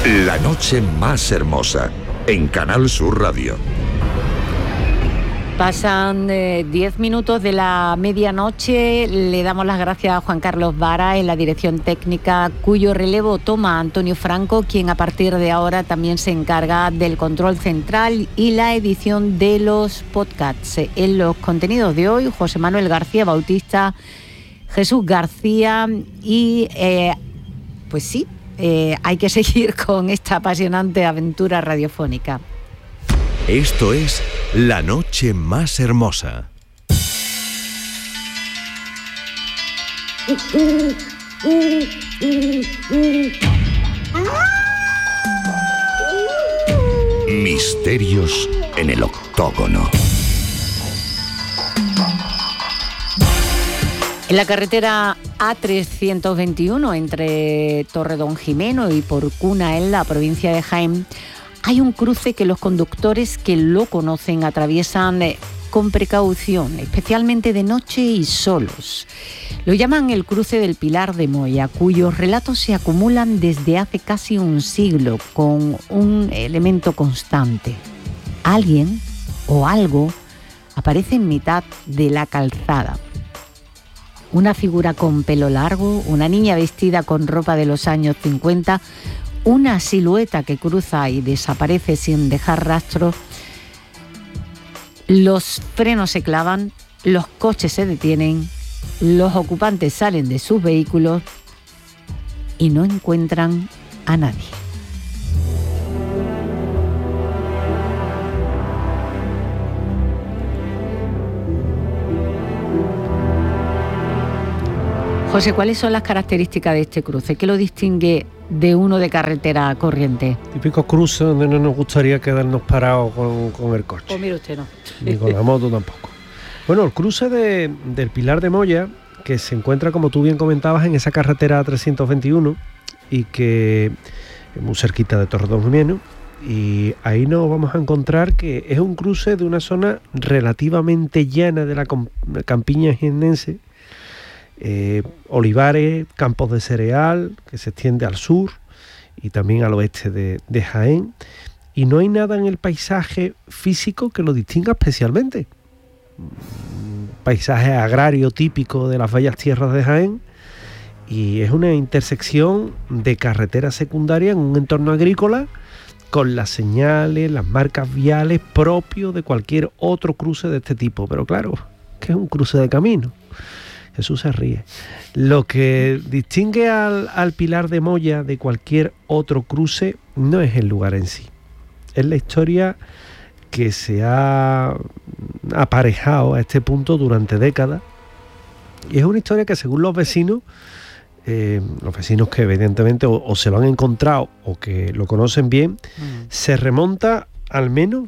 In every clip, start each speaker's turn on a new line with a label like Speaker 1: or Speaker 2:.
Speaker 1: La noche más hermosa, en Canal Sur Radio.
Speaker 2: Pasan 10 minutos de la medianoche. Le damos las gracias a Juan Carlos Vara en la dirección técnica, cuyo relevo toma Antonio Franco, quien a partir de ahora también se encarga del control central y la edición de los podcasts. En los contenidos de hoy, José Manuel García Bautista, Jesús García y pues sí, hay que seguir con esta apasionante aventura radiofónica.
Speaker 3: Esto es La Noche Más Hermosa.
Speaker 1: Misterios en el octógono.
Speaker 2: En la carretera A321 entre Torredonjimeno y Porcuna, en la provincia de Jaén, hay un cruce que los conductores que lo conocen atraviesan con precaución, especialmente de noche y solos. Lo llaman el cruce del Pilar de Moya, cuyos relatos se acumulan desde hace casi un siglo con un elemento constante. Alguien o algo aparece en mitad de la calzada. Una figura con pelo largo, una niña vestida con ropa de los años 50, una silueta que cruza y desaparece sin dejar rastro. Los frenos se clavan, los coches se detienen, los ocupantes salen de sus vehículos y no encuentran a nadie. José, ¿cuáles son las características de este cruce? ¿Qué lo distingue de uno de carretera corriente?
Speaker 4: Típico cruce donde no nos gustaría quedarnos parados con el coche.
Speaker 2: Pues mire usted, no.
Speaker 4: Ni con la moto tampoco. Bueno, el cruce del Pilar de Moya, que se encuentra, como tú bien comentabas, en esa carretera 321 y que es muy cerquita de Torredonjimeno, y ahí nos vamos a encontrar que es un cruce de una zona relativamente llana de la campiña jiennense. Olivares, campos de cereal que se extiende al sur y también al oeste de Jaén, y no hay nada en el paisaje físico que lo distinga especialmente. Paisaje agrario típico de las bellas tierras de Jaén, y es una intersección de carretera secundaria en un entorno agrícola con las señales, las marcas viales propios de cualquier otro cruce de este tipo, pero claro, que es un cruce de camino. Jesús se ríe. Lo que distingue al Pilar de Moya de cualquier otro cruce no es el lugar en sí. Es la historia que se ha aparejado a este punto durante décadas. Y es una historia que, según los vecinos que evidentemente o se lo han encontrado o que lo conocen bien, se remonta al menos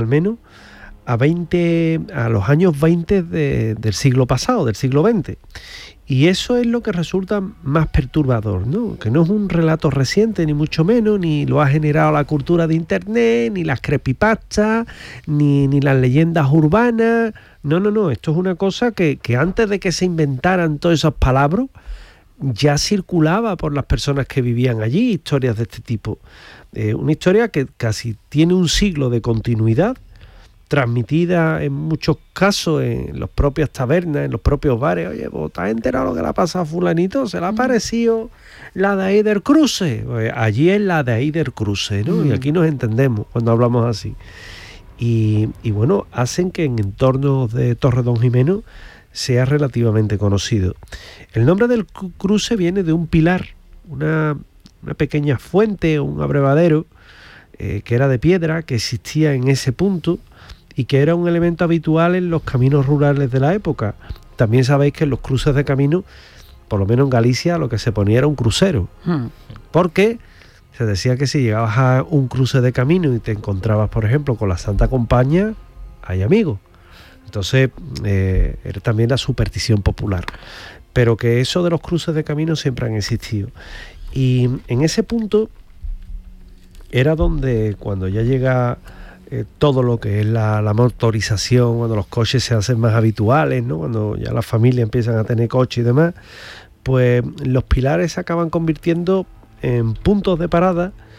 Speaker 4: a los años 20 del siglo pasado, del siglo XX. Y eso es lo que resulta más perturbador, ¿no? Que no es un relato reciente, ni mucho menos, ni lo ha generado la cultura de internet, ni las creepypastas, ni las leyendas urbanas. No, esto es una cosa que antes de que se inventaran todas esas palabras, ya circulaba por las personas que vivían allí, historias de este tipo. Una historia que casi tiene un siglo de continuidad, transmitida en muchos casos en las propias tabernas, en los propios bares. Oye, ¿vos te has enterado lo que le ha pasado a fulanito? ¿Se le ha parecido la de ahí del cruce? Pues allí es la de ahí del cruce, ¿no? Y aquí nos entendemos cuando hablamos así. Y bueno, hacen que en entornos de Torredonjimeno sea relativamente conocido. El nombre del cruce viene de un pilar, una pequeña fuente o un abrevadero que era de piedra, que existía en ese punto y que era un elemento habitual en los caminos rurales de la época. También sabéis que en los cruces de camino, por lo menos en Galicia, lo que se ponía era un crucero. Porque se decía que si llegabas a un cruce de camino y te encontrabas, por ejemplo, con la Santa Compañía, hay amigos. Entonces, era también la superstición popular. Pero que eso de los cruces de camino siempre han existido. Y en ese punto era donde, cuando ya llega todo lo que es la motorización, cuando los coches se hacen más habituales, ¿no? Cuando ya las familias empiezan a tener coche y demás, pues los pilares se acaban convirtiendo en puntos de parada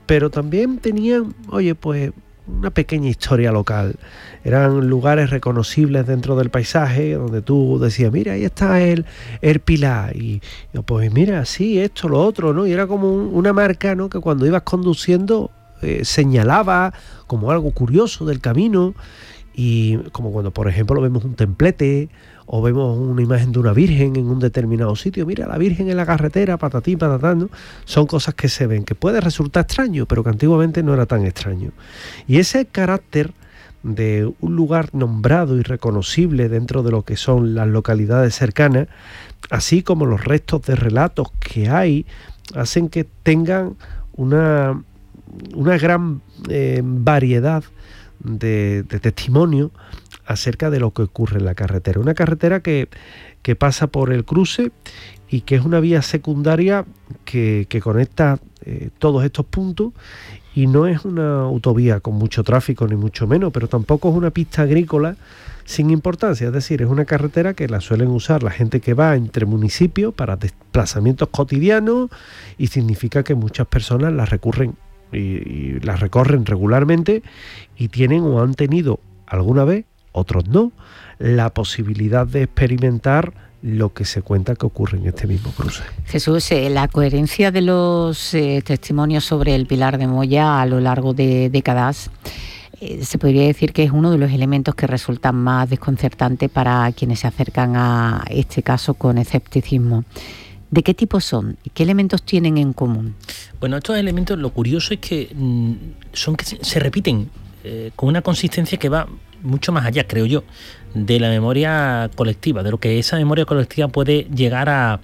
Speaker 4: pero también tenían, pues una pequeña historia local. Eran lugares reconocibles dentro del paisaje, donde tú decías, mira, ahí está el Pilar, y pues mira, sí, esto, lo otro, ¿no? Y era como una marca, ¿no?, que cuando ibas conduciendo señalaba como algo curioso del camino, y como cuando, por ejemplo, vemos un templete o vemos una imagen de una virgen en un determinado sitio, mira, la virgen en la carretera, patatín, patatán, ¿no? Son cosas que se ven, que puede resultar extraño, pero que antiguamente no era tan extraño. Y ese carácter de un lugar nombrado y reconocible dentro de lo que son las localidades cercanas, así como los restos de relatos que hay, hacen que tengan una gran variedad de testimonios acerca de lo que ocurre en la carretera. Una carretera que pasa por el cruce y que es una vía secundaria que conecta todos estos puntos, y no es una autovía con mucho tráfico ni mucho menos, pero tampoco es una pista agrícola sin importancia, es decir, es una carretera que la suelen usar la gente que va entre municipios para desplazamientos cotidianos, y significa que muchas personas las recurren y las recorren regularmente, y tienen o han tenido alguna vez, otros no, la posibilidad de experimentar lo que se cuenta que ocurre en este mismo cruce.
Speaker 2: Jesús, la coherencia de los testimonios sobre el Pilar de Moya a lo largo de décadas, se podría decir que es uno de los elementos que resultan más desconcertantes para quienes se acercan a este caso con escepticismo. ¿De qué tipo son? ¿Qué elementos tienen en común?
Speaker 5: Bueno, estos elementos, lo curioso es que son que se repiten con una consistencia que va mucho más allá, creo yo, de la memoria colectiva, de lo que esa memoria colectiva puede llegar a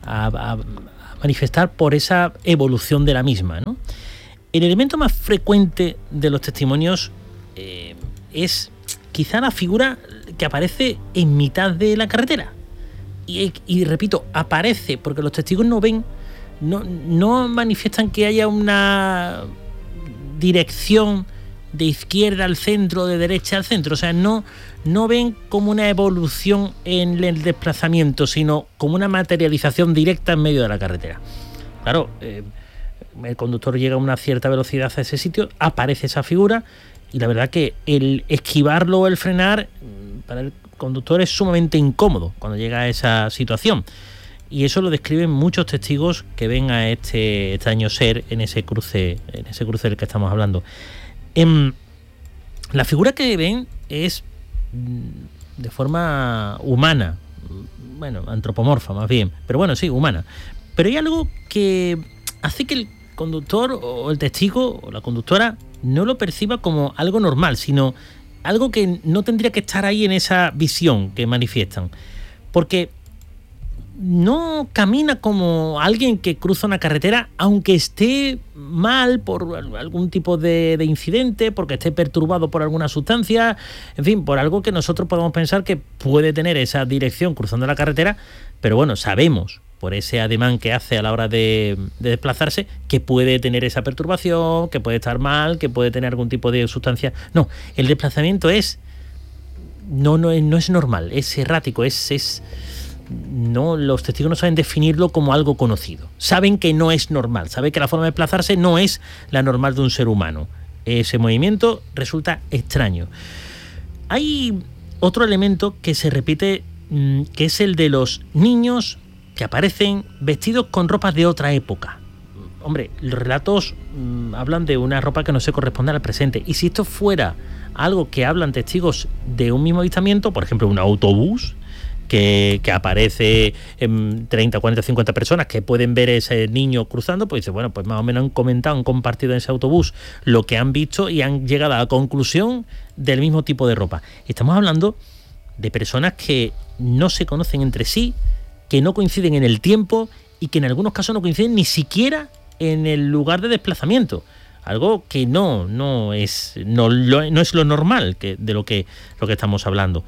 Speaker 5: manifestar por esa evolución de la misma, ¿no? El elemento más frecuente de los testimonios es quizá la figura que aparece en mitad de la carretera. Y repito, aparece porque los testigos no ven, no manifiestan que haya una dirección de izquierda al centro, de derecha al centro. O sea, no ven como una evolución en el desplazamiento, sino como una materialización directa en medio de la carretera. Claro, el conductor llega a una cierta velocidad a ese sitio, aparece esa figura, y la verdad que el esquivarlo o el frenar para el conductor es sumamente incómodo cuando llega a esa situación. Y eso lo describen muchos testigos que ven a este extraño ser en ese cruce del que estamos hablando. La figura que ven es de forma humana, bueno, antropomorfa más bien, pero bueno, sí, humana. Pero hay algo que hace que el conductor o el testigo o la conductora no lo perciba como algo normal, sino algo que no tendría que estar ahí en esa visión que manifiestan, porque no camina como alguien que cruza una carretera aunque esté mal por algún tipo de incidente, porque esté perturbado por alguna sustancia, en fin, por algo que nosotros podemos pensar que puede tener esa dirección cruzando la carretera, pero bueno, sabemos por ese ademán que hace a la hora de desplazarse que puede tener esa perturbación, que puede estar mal, que puede tener algún tipo de sustancia. No, el desplazamiento no es normal, es errático, no, los testigos no saben definirlo como algo conocido. Saben que no es normal, saben que la forma de desplazarse no es la normal de un ser humano. Ese movimiento resulta extraño. Hay otro elemento que se repite, que es el de los niños que aparecen vestidos con ropas de otra época. Hombre, los relatos hablan de una ropa que no se corresponde al presente. Y si esto fuera algo que hablan testigos de un mismo avistamiento, por ejemplo, un autobús que aparece en 30, 40, 50 personas que pueden ver ese niño cruzando, pues dice, bueno, pues más o menos han compartido en ese autobús lo que han visto y han llegado a la conclusión del mismo tipo de ropa. Estamos hablando de personas que no se conocen entre sí, que no coinciden en el tiempo y que en algunos casos no coinciden ni siquiera en el lugar de desplazamiento. Algo que no es lo normal de lo que estamos hablando.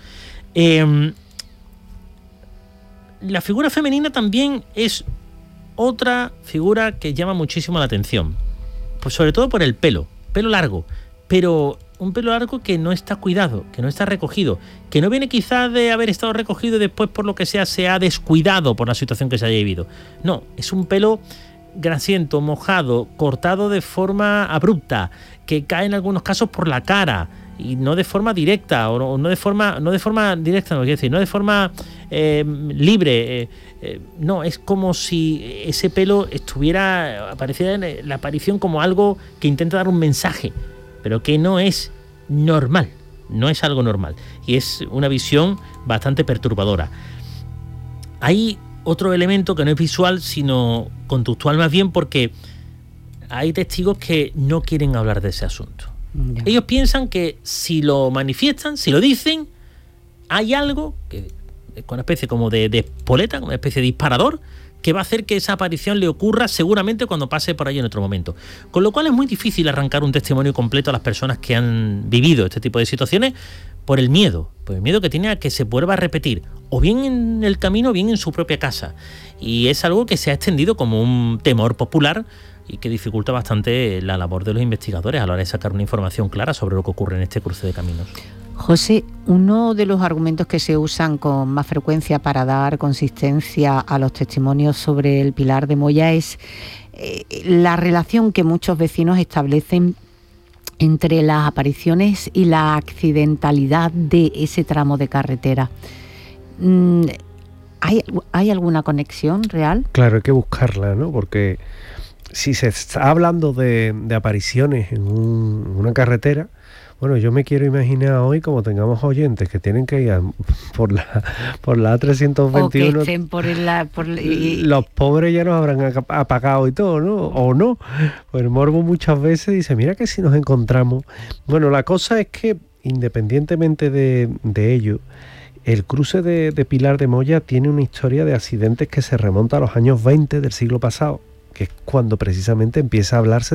Speaker 5: La figura femenina también es otra figura que llama muchísimo la atención, pues sobre todo por el pelo largo, pero un pelo largo que no está cuidado, que no está recogido, que no viene quizás de haber estado recogido y después por lo que sea se ha descuidado por la situación que se haya vivido. No, es un pelo grasiento, mojado, cortado de forma abrupta, que cae en algunos casos por la cara y no de forma directa, o no de forma directa, no quiero decir, no de forma libre, no, es como si ese pelo apareciera en la aparición como algo que intenta dar un mensaje, pero que no es normal, no es algo normal, y es una visión bastante perturbadora. Hay otro elemento que no es visual, sino conductual más bien, porque hay testigos que no quieren hablar de ese asunto. Ya. Ellos piensan que si lo manifiestan, si lo dicen, hay algo que con una especie como de espoleta, como una especie de disparador, que va a hacer que esa aparición le ocurra seguramente cuando pase por ahí en otro momento. Con lo cual es muy difícil arrancar un testimonio completo a las personas que han vivido este tipo de situaciones por el miedo que tiene a que se vuelva a repetir, o bien en el camino o bien en su propia casa. Y es algo que se ha extendido como un temor popular y que dificulta bastante la labor de los investigadores a la hora de sacar una información clara sobre lo que ocurre en este cruce de caminos.
Speaker 2: José, uno de los argumentos que se usan con más frecuencia para dar consistencia a los testimonios sobre el Pilar de Moya es la relación que muchos vecinos establecen entre las apariciones y la accidentalidad de ese tramo de carretera. ¿Hay alguna conexión real?
Speaker 4: Claro, hay que buscarla, ¿no? Porque si se está hablando de apariciones en una carretera, bueno, yo me quiero imaginar hoy como tengamos oyentes que tienen que ir por la A321.
Speaker 2: O que estén
Speaker 4: los pobres ya nos habrán apagado y todo, ¿no? O no. Pues el morbo muchas veces dice, mira que si nos encontramos... Bueno, la cosa es que, independientemente de ello, el cruce de Pilar de Moya tiene una historia de accidentes que se remonta a los años 20 del siglo pasado, que es cuando precisamente empieza a hablarse